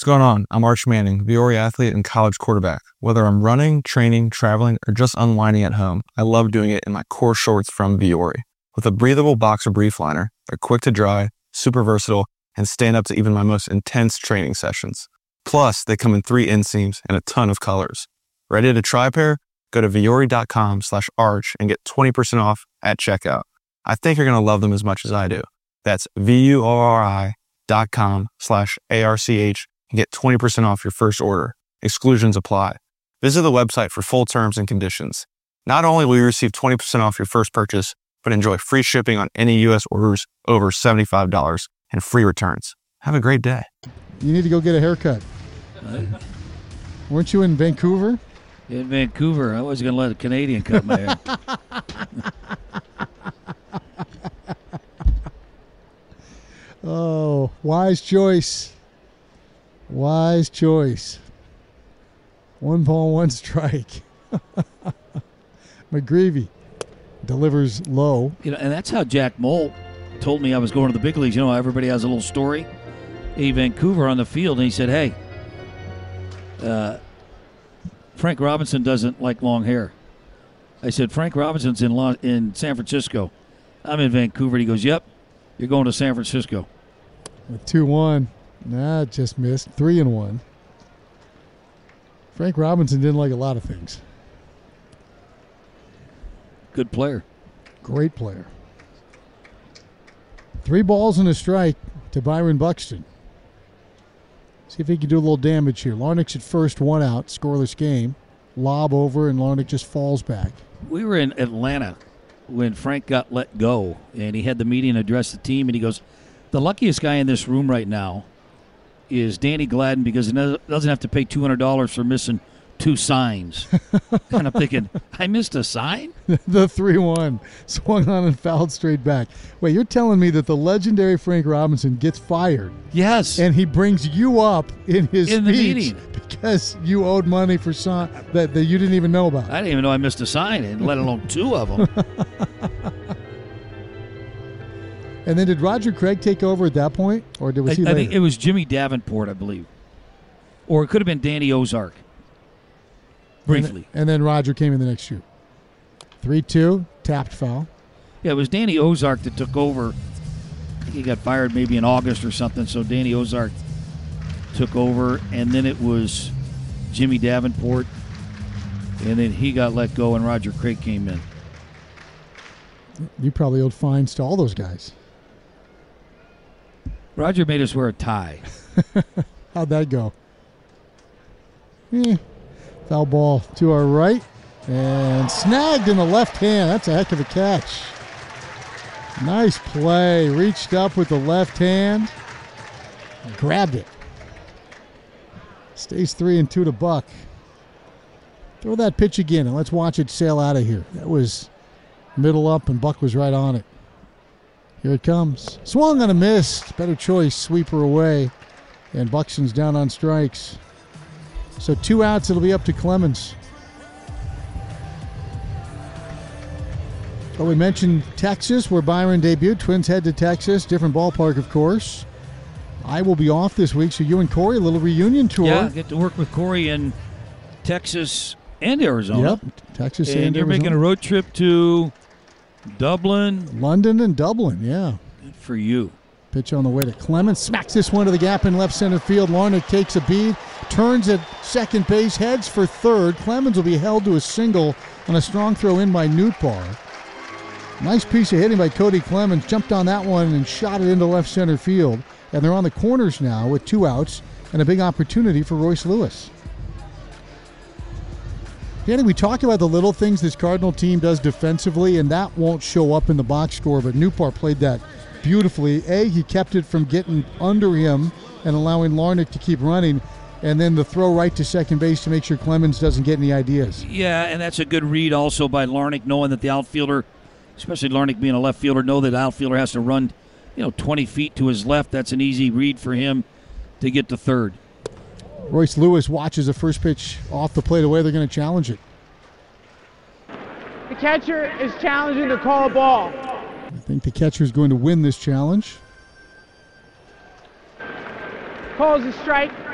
What's going on? I'm Arch Manning, Viore athlete and college quarterback. Whether I'm running, training, traveling, or just unwinding at home, I love doing it in my core shorts from Viore. With a breathable boxer brief liner, they're quick to dry, super versatile, and stand up to even my most intense training sessions. Plus, they come in 3 inseams and a ton of colors. Ready to try a pair? Go to viore.com/arch and get 20% off at checkout. I think you're going to love them as much as I do. That's VUORI.com/ARCH and get 20% off your first order. Exclusions apply. Visit the website for full terms and conditions. Not only will you receive 20% off your first purchase, but enjoy free shipping on any U.S. orders over $75 and free returns. Have a great day. You need to go get a haircut. Weren't you in Vancouver? In Vancouver. I was going to let a Canadian cut my hair. Oh, wise choice. Wise choice. 1 ball, 1 strike. McGreevy delivers low. And that's how Jack Mole told me I was going to the big leagues. Everybody has a little story. Vancouver on the field, and he said, hey, Frank Robinson doesn't like long hair. I said, Frank Robinson's in San Francisco. I'm in Vancouver. He goes, yep, you're going to San Francisco. 2-1. Nah, just missed. 3-1. Frank Robinson didn't like a lot of things. Good player. Great player. 3 balls and a strike to Byron Buxton. See if he can do a little damage here. Larnach's at first, 1 out, scoreless game. Lob over, and Larnach just falls back. We were in Atlanta when Frank got let go, and he had the meeting, address the team, and he goes, the luckiest guy in this room right now is Danny Gladden because he doesn't have to pay $200 for missing 2 signs. And I'm thinking, I missed a sign? The 3-1 swung on and fouled straight back. Wait, you're telling me that the legendary Frank Robinson gets fired? Yes. And he brings you up in his in speech the meeting because you owed money for sign that you didn't even know about. I didn't even know I missed a sign, and let alone 2 of them. And then did Roger Craig take over at that point, or was he later? I think it was Jimmy Davenport, I believe, or it could have been Danny Ozark. Briefly. And then Roger came in the next year. 3-2, tapped foul. Yeah, it was Danny Ozark that took over. I think he got fired maybe in August or something, so Danny Ozark took over, and then it was Jimmy Davenport, and then he got let go, and Roger Craig came in. You probably owed fines to all those guys. Roger made us wear a tie. How'd that go? Foul ball to our right and snagged in the left hand. That's a heck of a catch. Nice play. Reached up with the left hand. Grabbed it. Stays 3-2 to Buck. Throw that pitch again and let's watch it sail out of here. That was middle up and Buck was right on it. Here it comes. Swung on a miss. Better choice. Sweeper away. And Buxton's down on strikes. So 2 outs, it'll be up to Clemens. Well, we mentioned Texas, where Byron debuted. Twins head to Texas. Different ballpark, of course. I will be off this week, so you and Corey, a little reunion tour. Yeah, get to work with Corey in Texas and Arizona. Yep, Texas and you're Arizona. making a road trip to Dublin. London and Dublin, yeah. Good for you. Pitch on the way to Clemens. Smacks this one to the gap in left center field. Larnach takes a beat, turns at second base, heads for third. Clemens will be held to a single on a strong throw in by Nootbaar. Nice piece of hitting by Cody Clemens. Jumped on that one and shot it into left center field. And they're on the corners now with 2 outs and a big opportunity for Royce Lewis. Danny, we talk about the little things this Cardinal team does defensively, and that won't show up in the box score, but Nootbaar played that beautifully. He kept it from getting under him and allowing Larnach to keep running, and then the throw right to second base to make sure Clemens doesn't get any ideas. Yeah, and that's a good read also by Larnach, knowing that the outfielder, especially Larnach being a left fielder, know that the outfielder has to run 20 feet to his left. That's an easy read for him to get to third. Royce Lewis watches the first pitch off the plate away. They're going to challenge it. The catcher is challenging to call a ball. I think the catcher is going to win this challenge. Calls a strike.